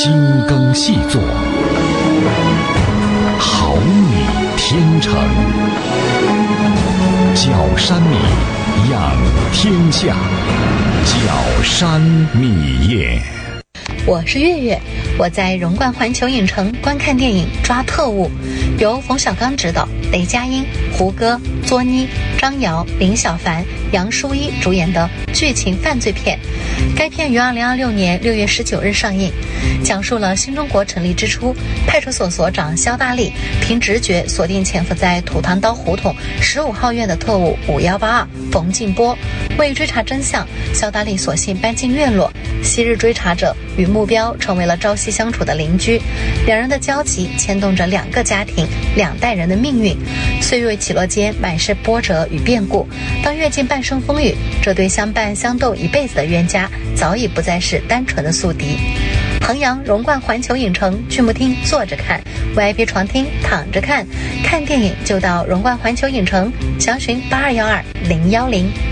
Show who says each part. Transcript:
Speaker 1: 精耕细作，好米天成。角山米养天下，角山米业。
Speaker 2: 我是月月，我在荣冠环球影城观看电影《抓特务》，由冯小刚执导，雷佳音、胡歌、作妮、张瑶、林小凡、杨舒一主演的剧情犯罪片。该片于2026年6月19日上映，讲述了新中国成立之初，派出所所长肖大力凭直觉锁定潜伏在土堂刀胡同15号院的特务5182冯静波。为追查真相，肖大力索性搬进院落，昔日追查者与目标成为了朝夕相处的邻居，两人的交集牵动着2个家庭、2代人的命运。岁月起落间满是波折与变故，当阅尽半生风雨，这对相伴相斗一辈子的冤家早已不再是单纯的宿敌。衡阳荣冠环球影城剧目厅坐着看， VIP 床厅躺着看，看电影就到荣冠环球影城，详询8212-010。